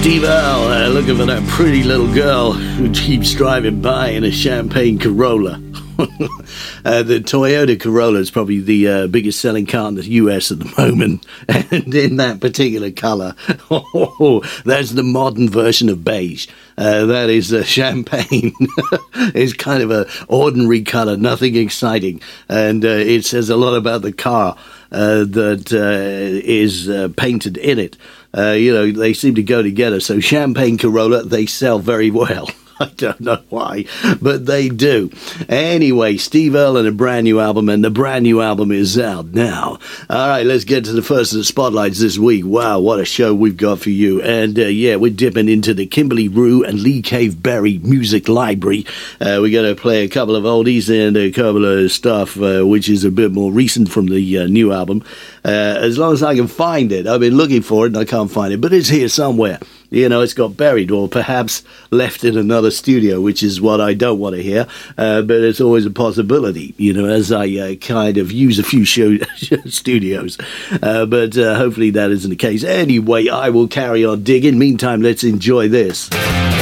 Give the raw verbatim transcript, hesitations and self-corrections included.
Steve Earle, uh, looking for that pretty little girl who keeps driving by in a champagne Corolla. uh, the Toyota Corolla is probably the uh, biggest selling car in the U S at the moment, and in that particular colour, oh, that's the modern version of beige. Uh, that is uh, champagne. It's kind of a ordinary colour, nothing exciting, and uh, it says a lot about the car uh, that uh, is uh, painted in it. Uh, you know, they seem to go together. So champagne Corolla, they sell very well. I don't know why, but they do. Anyway, Steve Earle and a brand new album, and the brand new album is out now. All right, let's get to the first of the spotlights this week. Wow, what a show we've got for you. And uh, yeah, we're dipping into the Kimberly Rue and Lee Cave Berry music library. Uh, we're going to play a couple of oldies and a couple of stuff uh, which is a bit more recent from the uh, new album. Uh, as long as I can find it. I've been looking for it and I can't find it, but it's here somewhere. You know, it's got buried or perhaps left in another studio, which is what I don't want to hear. Uh, but it's always a possibility, you know, as I uh, kind of use a few show studios. Uh, but uh, hopefully that isn't the case. Anyway, I will carry on digging. Meantime, let's enjoy this.